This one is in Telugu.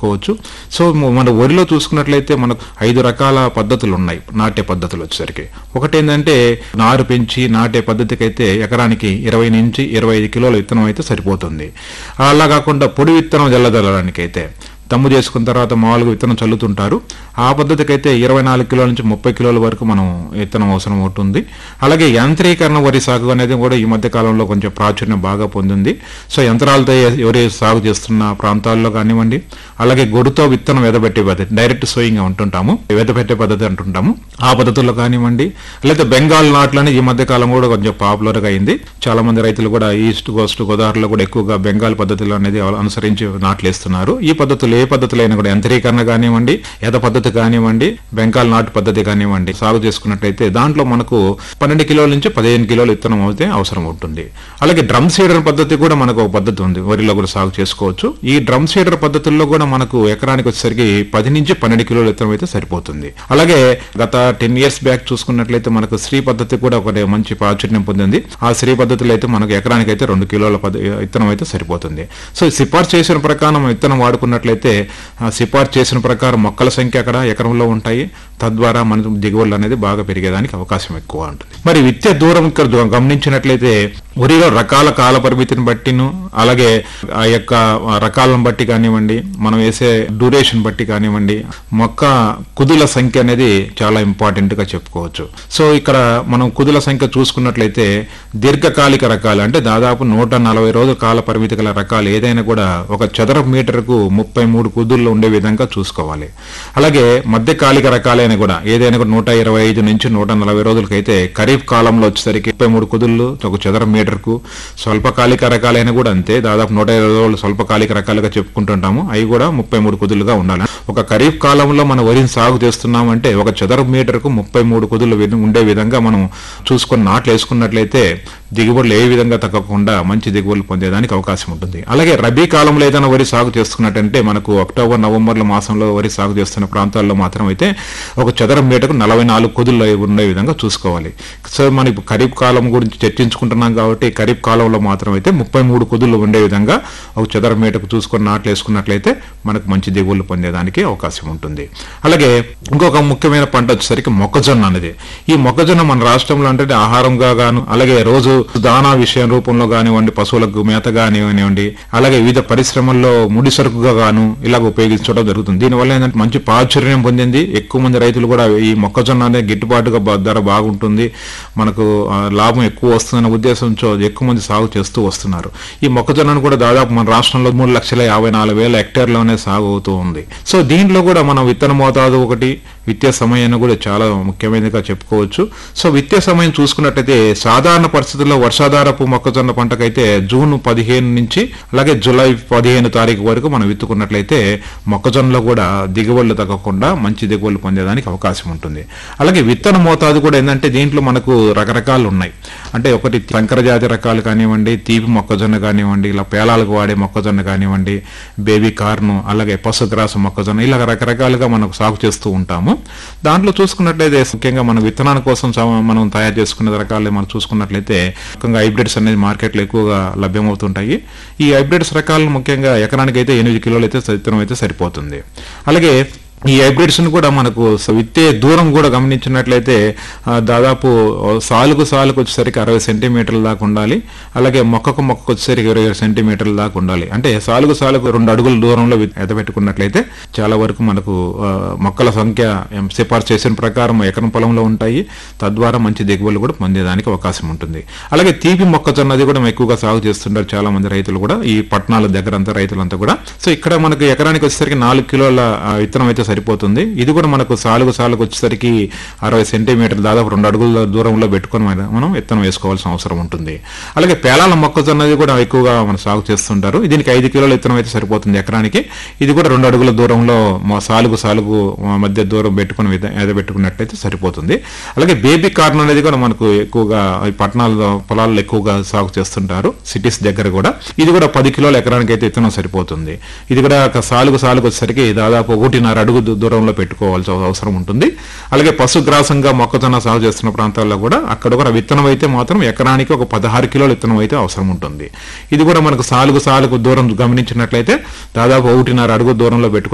చెప్పుకోవచ్చు. సో మన వరిలో చూసుకున్నట్లయితే మనకు 5 రకాల పద్ధతులు ఉన్నాయి నాటే పద్ధతులు వచ్చేసరికి. ఒకటేంటంటే నారు పెంచి నాటే పద్ధతికి అయితే ఎకరానికి 20 నుంచి 25 కిలోల విత్తనం అయితే సరిపోతుంది. అలా కాకుండా పొడి విత్తనం జల్లదలడానికి అయితే దమ్ము చేసుకున్న తర్వాత మామూలుగా విత్తనం చల్లుతుంటారు. ఆ పద్ధతికైతే 24 కిలోల నుంచి 30 కిలోల వరకు మనం విత్తనం అవసరం ఉంటుంది. అలాగే యంత్రీకరణ వరి సాగు అనేది కూడా ఈ మధ్య కాలంలో కొంచెం ప్రాచుర్యం బాగా పొందింది. సో యంత్రాలతో వరి సాగు చేస్తున్న ప్రాంతాల్లో కానివ్వండి, అలాగే గొడుతో విత్తనం వెదబెట్టే పద్ధతి, డైరెక్ట్ సోయింగ్ అంటుంటాము, వెదబెట్టే పద్ధతి అంటుంటాము, ఆ పద్ధతుల్లో కానివ్వండి, లేదా బెంగాల్ నాట్లని ఈ మధ్య కాలం కూడా కొంచెం పాపులర్గా అయింది. చాలా మంది రైతులు కూడా ఈస్ట్ కోస్ట్ గోదావరిలో కూడా ఎక్కువగా బెంగాల్ పద్ధతులు అనేది అనుసరించి నాట్లు వేస్తున్నారు. ఈ పద్ధతులు ఏ పద్ధతులైనా కూడా యంత్రీకరణ కానివ్వండి, ఎద పద్ధతి కానివ్వండి, బెంగాల్ నాటు పద్ధతి కానివ్వండి సాగు చేసుకున్నట్టయితే దాంట్లో మనకు 12 కిలోల నుంచి 15 కిలోల విత్తనం అయితే అవసరం ఉంటుంది. అలాగే డ్రమ్ సీడర్ పద్ధతి కూడా మనకు ఒక పద్ధతి ఉంది, వరిలో కూడా సాగు చేసుకోవచ్చు. ఈ డ్రమ్ సీడర్ పద్ధతుల్లో కూడా మనకు ఎకరానికి వచ్చేసరికి 10 నుంచి 12 కిలోల విత్తనం అయితే సరిపోతుంది. అలాగే గత 10 years బ్యాక్ చూసుకున్నట్లయితే మనకు శ్రీ పద్ధతి కూడా ఒకటి మంచి ప్రాచుర్యం పొందింది. ఆ శ్రీ పద్ధతిలో అయితే మనకు ఎకరానికి అయితే 2 కిలోల విత్తనం అయితే సరిపోతుంది. సో సిఫార్సు చేసిన ప్రకారం విత్తనం వాడుకున్నట్లయితే సిఫార్సు చేసిన ప్రకారం మొక్కల సంఖ్య అక్కడ ఎకరంలో ఉంటాయి. తద్వారా మన దిగుబడులు అనేది బాగా పెరిగేదానికి అవకాశం ఎక్కువ ఉంటుంది. మరి విత్తే దూరం ఇక్కడ గమనించినట్లయితే వరిలో రకాల కాల పరిమితిని బట్టిను, అలాగే ఆ యొక్క రకాలను బట్టి కానివ్వండి, మనం వేసే డ్యూరేషన్ బట్టి కానివ్వండి, మొక్క కుదుల సంఖ్య అనేది చాలా ఇంపార్టెంట్ గా చెప్పుకోవచ్చు. సో ఇక్కడ మనం కుదుల సంఖ్య చూసుకున్నట్లయితే దీర్ఘకాలిక రకాలు అంటే దాదాపు 140 రోజుల కాల పరిమితి గల రకాలు ఏదైనా కూడా ఒక చదరపు మీటర్కు 33 కుదుల్లో ఉండే విధంగా చూసుకోవాలి. అలాగే మధ్యకాలిక రకాలైన కూడా ఏదైనా కూడా 125 నుంచి 140 రోజులకైతే ఖరీఫ్ కాలంలో వచ్చేసరికి 33 కుదుళ్ళు ఒక చదరపు మీటర్కు. స్వల్పకాలిక రకాలైన కూడా అంతే, దాదాపు 120 రోజులు స్వల్పకాలిక రకాలుగా చెప్పుకుంటుంటాము, అవి కూడా 33 కుదులుగా ఉండాలి. ఒక ఖరీఫ్ కాలంలో మనం వరిని సాగు చేస్తున్నామంటే ఒక చదరపు మీటర్కు 33 కుదులు ఉండే విధంగా మనం చూసుకొని నాట్లు వేసుకున్నట్లయితే దిగుబడులు ఏ విధంగా తగ్గకుండా మంచి దిగుబడులు పొందేదానికి అవకాశం ఉంటుంది. అలాగే రబీ కాలంలో ఏదైనా వరి సాగు చేస్తున్నట్టంటే మనకు అక్టోబర్ నవంబర్ల మాసంలో వరి సాగు చేస్తున్న ప్రాంతాల్లో మాత్రం అయితే ఒక చదరపు మీటకు 44 కుదులు ఉండే విధంగా చూసుకోవాలి. సో మనం ఖరీఫ్ కాలం గురించి చర్చించుకుంటున్నాం కాబట్టి ఖరీఫ్ కాలంలో మాత్రం అయితే 33 కుదులు ఉండే విధంగా ఒక చదరపు మీటకు చూసుకొని నాట్లు వేసుకున్నట్లయితే మనకు మంచి దిగుబడులు పొందేదానికి అవకాశం ఉంటుంది. అలాగే ఇంకొక ముఖ్యమైన పంట వచ్చేసరికి మొక్కజొన్న అనేది. ఈ మొక్కజొన్న మన రాష్ట్రంలో అంటే ఆహారంగా గాను, అలాగే రోజు దానా విషయం రూపంలో కానివ్వండి, పశువులకు మేత కానివ్వండి, అలాగే వివిధ పరిశ్రమల్లో ముడి సరుకుగా గాను ఇలాగ ఉపయోగించడం జరుగుతుంది. దీనివల్ల ఏంటంటే మంచి ప్రాచుర్యం పొందింది. ఎక్కువ మంది రైతులు కూడా ఈ మొక్కజొన్న అనేది గిట్టుబాటుగా ధర బాగుంటుంది, మనకు లాభం ఎక్కువ వస్తుందన్న ఉద్దేశంతో ఎక్కువ మంది సాగు చేస్తూ వస్తున్నారు. ఈ మొక్కజొన్నను కూడా దాదాపు మన రాష్ట్రంలో 3,54,000 హెక్టార్లోనే సాగు అవుతూ ఉంది. సో దీంట్లో కూడా మనం విత్తన మోతాదు ఒకటి, విత్తే సమయాన్ని కూడా చాలా ముఖ్యమైనదిగా చెప్పుకోవచ్చు. సో విత్తే సమయం చూసుకున్నట్టయితే సాధారణ పరిస్థితుల్లో వర్షాధారపు మొక్కజొన్న పంటకైతే జూన్ 15 నుంచి అలాగే జూలై 15 తారీఖు వరకు మనం విత్తుకున్నట్లయితే మొక్కజొన్నలో కూడా దిగుబడులు తగ్గకుండా మంచి దిగుబడులు పొందేదానికి అవకాశం ఉంటుంది. అలాగే విత్తన మోతాదు కూడా ఏంటంటే దీంట్లో మనకు రకరకాలు ఉన్నాయి. అంటే ఒకటి సంకర జాతి రకాలు కానివ్వండి, తీపి మొక్కజొన్న కానివ్వండి, ఇలా పేలాలకు వాడే మొక్కజొన్న కానివ్వండి, బేబీ కార్న్, అలాగే పశుగ్రాస మొక్కజొన్న, ఇలా రకరకాలుగా మనకు సాగు చేస్తూ ఉంటాము. దాంట్లో చూసుకున్నట్లయితే ముఖ్యంగా మన విత్తనాల కోసం మనం తయారు చేసుకునే రకాలు మనం చూసుకున్నట్లయితే ముఖ్యంగా హైబ్రిడ్స్ అనేది మార్కెట్లో ఎక్కువగా లభ్యమవుతుంటాయి. ఈ హైబ్రిడ్స్ రకాలను ముఖ్యంగా ఎకరానికి అయితే 8 కిలోలు అయితే విత్తనం అయితే సరిపోతుంది. అలాగే ఈ హైబ్రిడ్స్ కూడా మనకు విత్తే దూరం కూడా గమనించినట్లయితే దాదాపు సాలుకు వచ్చేసరికి 60 సెంటీమీటర్ల దాకా ఉండాలి. అలాగే మొక్కకు వచ్చేసరికి 20 సెంటీమీటర్ల దాకా ఉండాలి. అంటే సాలుకు 2 అడుగుల దూరంలో ఎదబెట్టుకున్నట్లయితే చాలా వరకు మనకు మొక్కల సంఖ్య సిఫార్సు చేసిన ప్రకారం ఎకరం పొలంలో ఉంటాయి. తద్వారా మంచి దిగుబడులు కూడా పొందేదానికి అవకాశం ఉంటుంది. అలాగే తీపి మొక్కజొన్నది కూడా ఎక్కువగా సాగు చేస్తుంటారు చాలా మంది రైతులు కూడా, ఈ పట్టణాల దగ్గర అంతా రైతులంతా కూడా. సో ఇక్కడ మనకు ఎకరానికి వచ్చేసరికి 4 కిలోల విత్తనం అయితే సరిపోతుంది. ఇది కూడా మనకు సాలుకు వచ్చేసరికి 60 సెంటీమీటర్లు, దాదాపు 2 అడుగుల దూరంలో పెట్టుకొని మనం విత్తనం వేసుకోవాల్సిన అవసరం ఉంటుంది. అలాగే పేలాల మొక్కజొన్నది కూడా ఎక్కువగా మనం సాగు చేస్తుంటారు. దీనికి 5 కిలోల విత్తనం అయితే సరిపోతుంది ఎకరానికి. ఇది కూడా 2 అడుగుల దూరంలో సాలుకు మధ్య దూరం పెట్టుకుని ఎదబెట్టుకున్నట్లయితే సరిపోతుంది. అలాగే బేబీ కార్న్ అనేది కూడా మనకు ఎక్కువగా పట్టణాల పొలాల్లో ఎక్కువగా సాగు చేస్తుంటారు, సిటీస్ దగ్గర కూడా. ఇది కూడా 10 కిలోల ఎకరానికి అయితే విత్తనం సరిపోతుంది. ఇది కూడా సాలుకు వచ్చేసరికి దాదాపు 1.5 అడుగు దూరంలో పెట్టుకోవాల్సిన అవసరం ఉంటుంది. అలాగే పశుగ్రాసంగా మొక్కజొన్న సాగు చేస్తున్న ప్రాంతాల్లో కూడా అక్కడ కూడా విత్తనం అయితే మాత్రం ఎకరానికి ఒక 16 కిలోల విత్తనం అయితే అవసరం ఉంటుంది. ఇది కూడా మనకు సాలుకు దూరం గమనించినట్లయితే దాదాపు 1.5 అడుగు దూరంలో పెట్టుకుని